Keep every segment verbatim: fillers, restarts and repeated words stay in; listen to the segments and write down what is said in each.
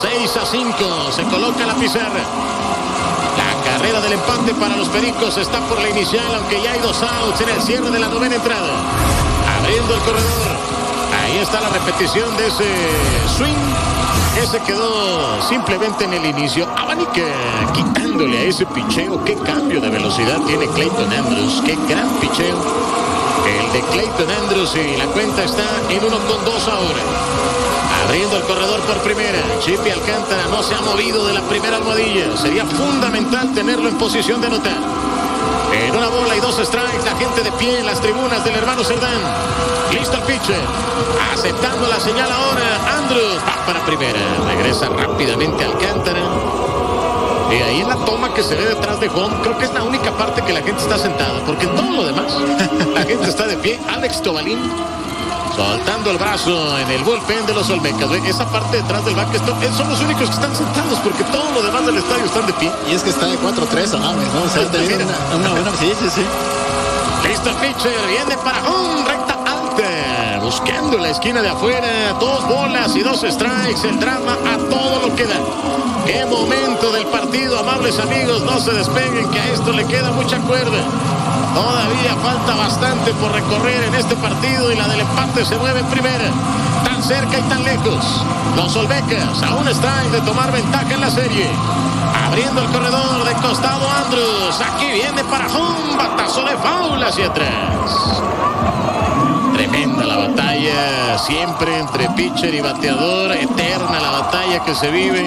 seis a cinco, se coloca la pizarra. La carrera del empate para los Pericos está por la inicial, aunque ya hay dos outs en el cierre de la novena entrada. Abriendo el corredor. Ahí está la repetición de ese swing. Ese quedó simplemente en el inicio. Abanica, quitándole a ese picheo. Qué cambio de velocidad tiene Clayton Andrews. Qué gran picheo el de Clayton Andrews, y la cuenta está en uno con dos ahora. Abriendo el corredor por primera. Chippy Alcántara no se ha movido de la primera almohadilla. Sería fundamental tenerlo en posición de anotar. En una bola y dos strikes, la gente de pie en las tribunas del hermano Cerdán. Listo el pitcher. Aceptando la señal ahora. Andrews va para primera. Regresa rápidamente Alcántara. Y ahí en la toma que se ve detrás de home, creo que es la única parte que la gente está sentada, porque en todo lo demás la gente está de pie. Alex Tobalín soltando el brazo en el bullpen de los Olmecas. Esa parte detrás del back son los únicos que están sentados, porque todo lo demás del estadio están de pie. Y es que está de cuatro tres, ¿no? O sea, está bien, una, una buena... Sí, sí, sí. Listo el pitcher, viene para home, recta alta, buscando la esquina de afuera. Dos bolas y dos strikes, el drama a todo lo que da. Qué momento del partido, amables amigos, no se despeguen, que a esto le queda mucha cuerda. Todavía falta bastante por recorrer en este partido, y la del empate se mueve en primera. Tan cerca y tan lejos. Los Olmecas a un strike de tomar ventaja en la serie. Abriendo el corredor de costado Andrews. Aquí viene para home, batazo de foul hacia atrás. Tremenda la batalla, siempre entre pitcher y bateador. Eterna la batalla que se vive.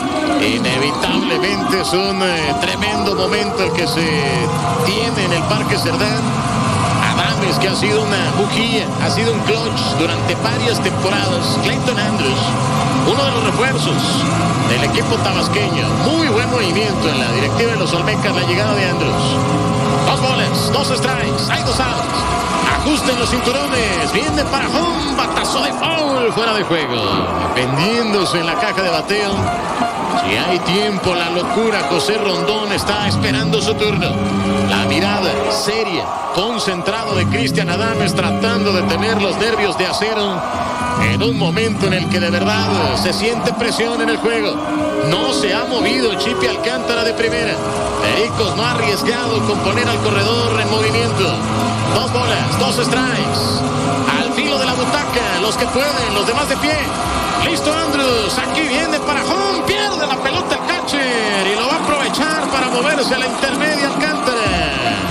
Inevitablemente es un eh, tremendo momento el que se tiene en el Parque Cerdán. Adames, que ha sido una bujía, ha sido un clutch durante varias temporadas. Clayton Andrews, uno de los refuerzos del equipo tabasqueño. Muy buen movimiento en la directiva de los Olmecas, la llegada de Andrews. Dos bolas, dos strikes, hay dos outs. Ajusten los cinturones, viene para home, batazo de foul, fuera de juego. Vendiéndose en la caja de bateo. Si hay tiempo, la locura. José Rondón está esperando su turno. La mirada seria, concentrado de Cristian Adames, tratando de tener los nervios de acero en un momento en el que de verdad se siente presión en el juego. No se ha movido Chippy Alcántara de primera. Pericos no ha arriesgado con poner al corredor en movimiento. Dos bolas, dos strikes. Al filo de la butaca, los que pueden, los demás de pie. Listo Andrews, aquí viene para home, pierde la pelota el catcher y lo va a aprovechar para moverse a la intermedia Alcántara.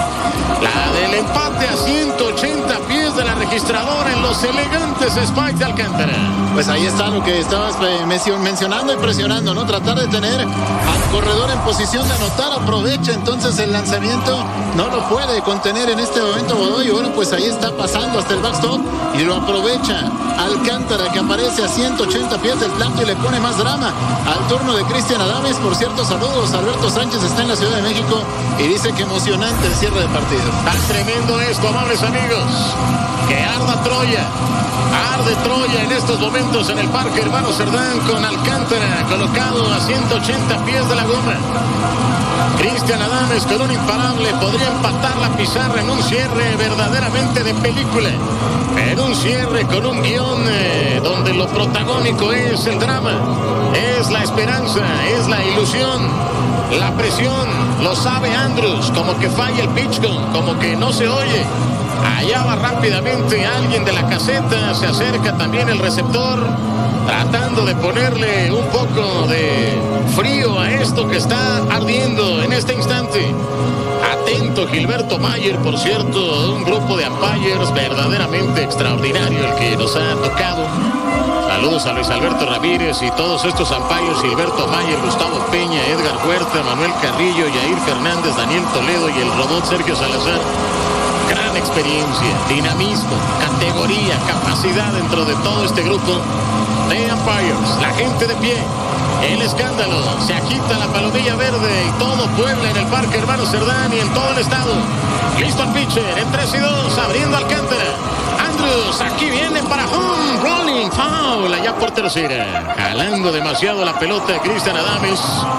La del empate a ciento ochenta pies de la registradora en los elegantes spikes de Alcántara. Pues ahí está lo que estabas mencionando y presionando, ¿no? Tratar de tener al corredor en posición de anotar, aprovecha entonces el lanzamiento, no lo puede contener en este momento Godoy. Bueno, pues ahí está pasando hasta el backstop y lo aprovecha Alcántara, que aparece a ciento ochenta pies del plato y le pone más drama al turno de Cristian Adames. Por cierto, saludos, Alberto Sánchez está en la Ciudad de México y dice que emocionante el cierre de partido. Tan tremendo esto, amables amigos, que arda Troya, arde Troya en estos momentos en el Parque Hermano Cerdán, con Alcántara colocado a ciento ochenta pies de la goma. Cristian Adames con un imparable podría empatar la pizarra en un cierre verdaderamente de película, en un cierre con un guión eh, donde lo protagónico es el drama, es la esperanza, es la ilusión, la presión. Lo sabe Andrews, como que falla el pitch gun, como que no se oye. Allá va rápidamente alguien de la caseta, se acerca también el receptor, tratando de ponerle un poco de frío a esto que está ardiendo en este instante. Atento Gilberto Mayer, por cierto, un grupo de umpires verdaderamente extraordinario el que nos ha tocado. Saludos a Luis Alberto Ramírez y todos estos umpires: Gilberto Mayer, Gustavo Peña, Edgar Huerta, Manuel Carrillo, Yair Fernández, Daniel Toledo y el robot Sergio Salazar. Gran experiencia, dinamismo, categoría, capacidad dentro de todo este grupo de umpires. La gente de pie, el escándalo, se agita la palomilla verde y todo Puebla en el Parque Hermano Cerdán y en todo el estado. Listo el pitcher, en tres y dos, abriendo Alcántara. Andrews, aquí viene para home, rolling, foul, allá por tercera. Jalando demasiado la pelota de Cristian Adames.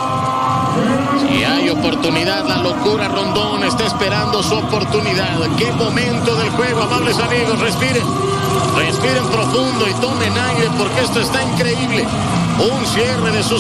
Si hay oportunidad, la locura Rondón está esperando su oportunidad. Qué momento del juego, amables amigos. Respiren, respiren profundo y tomen aire, porque esto está increíble. Un cierre de sus